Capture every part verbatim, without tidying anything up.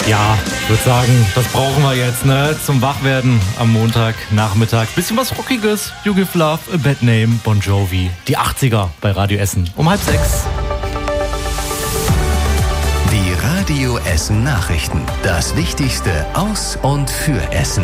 Ja, ich würde sagen, das brauchen wir jetzt, ne? Zum Wachwerden am Montagnachmittag. Bisschen was Rockiges. You Give Love a Bad Name, Bon Jovi. Die achtziger bei Radio Essen um halb sechs. Die Radio Essen Nachrichten. Das Wichtigste aus und für Essen.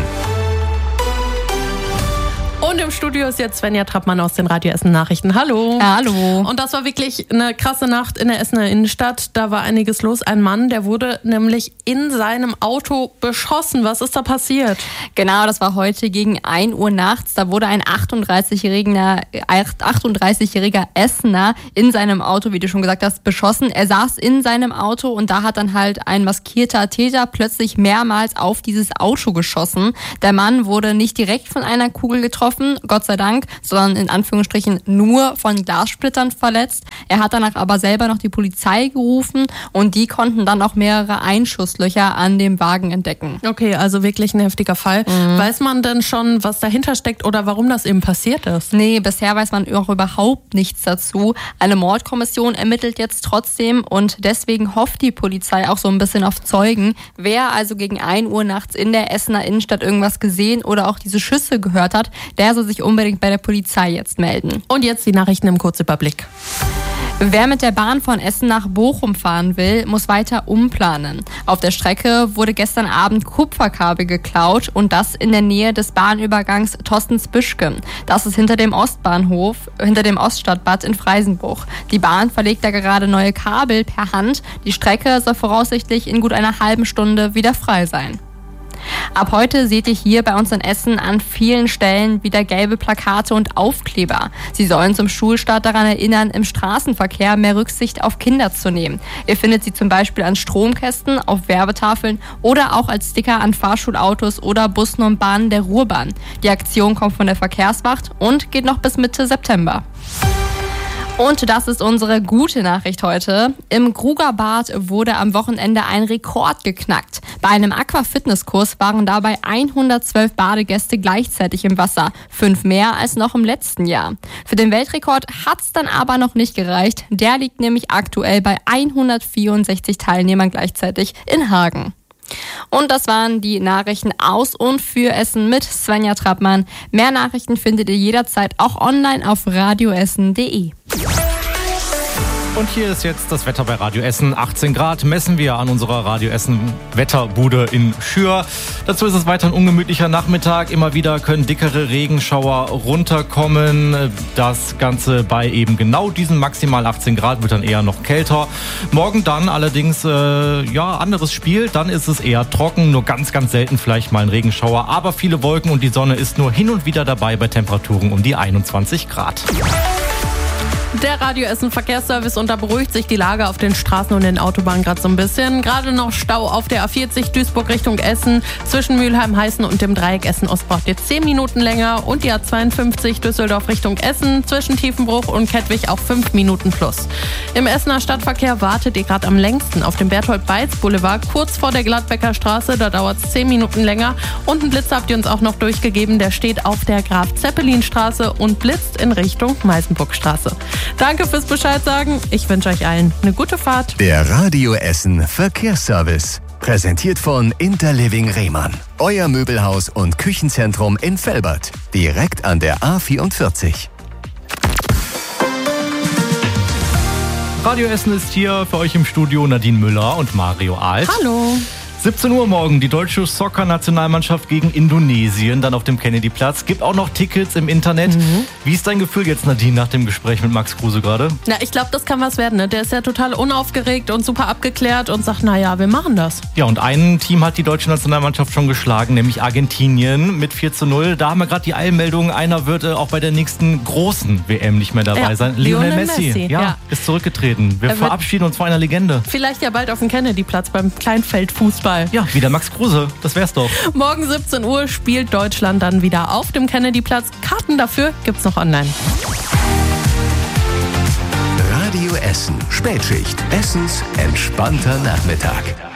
Und im Studio ist jetzt Svenja Trappmann aus den Radio Essen Nachrichten. Hallo. Hallo. Und das war wirklich eine krasse Nacht in der Essener Innenstadt. Da war einiges los. Ein Mann, der wurde nämlich in seinem Auto beschossen. Was ist da passiert? Genau, das war heute gegen ein Uhr nachts. Da wurde ein achtunddreißigjähriger, achtunddreißigjähriger Essener in seinem Auto, wie du schon gesagt hast, beschossen. Er saß in seinem Auto und da hat dann halt ein maskierter Täter plötzlich mehrmals auf dieses Auto geschossen. Der Mann wurde nicht direkt von einer Kugel getroffen, Gott sei Dank, sondern in Anführungsstrichen nur von Glassplittern verletzt. Er hat danach aber selber noch die Polizei gerufen und die konnten dann auch mehrere Einschusslöcher an dem Wagen entdecken. Okay, also wirklich ein heftiger Fall. Mhm. Weiß man denn schon, was dahinter steckt oder warum das eben passiert ist? Nee, bisher weiß man auch überhaupt nichts dazu. Eine Mordkommission ermittelt jetzt trotzdem und deswegen hofft die Polizei auch so ein bisschen auf Zeugen. Wer also gegen ein Uhr nachts in der Essener Innenstadt irgendwas gesehen oder auch diese Schüsse gehört hat, der soll sich unbedingt bei der Polizei jetzt melden. Und jetzt die Nachrichten im Kurzüberblick. Wer mit der Bahn von Essen nach Bochum fahren will, muss weiter umplanen. Auf der Strecke wurde gestern Abend Kupferkabel geklaut und das in der Nähe des Bahnübergangs Tostens-Büschke. Das ist hinter dem Ostbahnhof, hinter dem Oststadtbad in Freisenbruch. Die Bahn verlegt da gerade neue Kabel per Hand. Die Strecke soll voraussichtlich in gut einer halben Stunde wieder frei sein. Ab heute seht ihr hier bei uns in Essen an vielen Stellen wieder gelbe Plakate und Aufkleber. Sie sollen zum Schulstart daran erinnern, im Straßenverkehr mehr Rücksicht auf Kinder zu nehmen. Ihr findet sie zum Beispiel an Stromkästen, auf Werbetafeln oder auch als Sticker an Fahrschulautos oder Bussen und Bahnen der Ruhrbahn. Die Aktion kommt von der Verkehrswacht und geht noch bis Mitte September. Und das ist unsere gute Nachricht heute. Im Grugerbad wurde am Wochenende ein Rekord geknackt. Bei einem Aquafitnesskurs waren dabei hundertzwölf Badegäste gleichzeitig im Wasser. Fünf mehr als noch im letzten Jahr. Für den Weltrekord hat's dann aber noch nicht gereicht. Der liegt nämlich aktuell bei hundertvierundsechzig Teilnehmern gleichzeitig in Hagen. Und das waren die Nachrichten aus und für Essen mit Svenja Trappmann. Mehr Nachrichten findet ihr jederzeit auch online auf radioessen punkt de. Und hier ist jetzt das Wetter bei Radio Essen. achtzehn Grad messen wir an unserer Radio Essen Wetterbude in Schür. Dazu ist es weiter ein ungemütlicher Nachmittag. Immer wieder können dickere Regenschauer runterkommen. Das Ganze bei eben genau diesen maximal achtzehn Grad, wird dann eher noch kälter. Morgen dann allerdings äh, ja anderes Spiel. Dann ist es eher trocken, nur ganz, ganz selten vielleicht mal ein Regenschauer. Aber viele Wolken und die Sonne ist nur hin und wieder dabei bei Temperaturen um die einundzwanzig Grad. Der Radio Essen Verkehrsservice, und da beruhigt sich die Lage auf den Straßen und den Autobahnen gerade so ein bisschen. Gerade noch Stau auf der A vierzig Duisburg Richtung Essen zwischen Mülheim, Heißen und dem Dreieck Essen-Ost braucht ihr zehn Minuten länger. Und die A zweiundfünfzig Düsseldorf Richtung Essen zwischen Tiefenbruch und Kettwig auch fünf Minuten plus. Im Essener Stadtverkehr wartet ihr gerade am längsten auf dem Berthold-Beitz-Boulevard kurz vor der Gladbecker Straße. Da dauert es zehn Minuten länger. Und einen Blitzer habt ihr uns auch noch durchgegeben. Der steht auf der Graf-Zeppelin-Straße und blitzt in Richtung Meißenburgstraße. Danke fürs Bescheid sagen. Ich wünsche euch allen eine gute Fahrt. Der Radio Essen Verkehrsservice. Präsentiert von Interliving Rehmann. Euer Möbelhaus und Küchenzentrum in Velbert. Direkt an der A vierundvierzig. Radio Essen ist hier für euch im Studio Nadine Müller und Mario Alt. Hallo. siebzehn Uhr morgen die deutsche Soccer-Nationalmannschaft gegen Indonesien, dann auf dem Kennedy-Platz. Gibt auch noch Tickets im Internet. Mhm. Wie ist dein Gefühl jetzt, Nadine, nach dem Gespräch mit Max Kruse gerade? Na, ich glaube, das kann was werden. Ne? Der ist ja total unaufgeregt und super abgeklärt und sagt, naja, wir machen das. Ja, und ein Team hat die deutsche Nationalmannschaft schon geschlagen, nämlich Argentinien mit vier zu null. Da haben wir gerade die Eilmeldung, einer wird äh, auch bei der nächsten großen W M nicht mehr dabei ja, sein. Lionel, Lionel Messi, Messi ja, ja. ist zurückgetreten. Wir Er verabschieden uns von einer Legende. Vielleicht ja bald auf dem Kennedy-Platz beim Kleinfeldfußball. Ja, wie der Max Kruse, das wär's doch. Morgen siebzehn Uhr spielt Deutschland dann wieder auf dem Kennedy-Platz. Karten dafür gibt's noch online. Radio Essen. Spätschicht. Essens entspannter Nachmittag.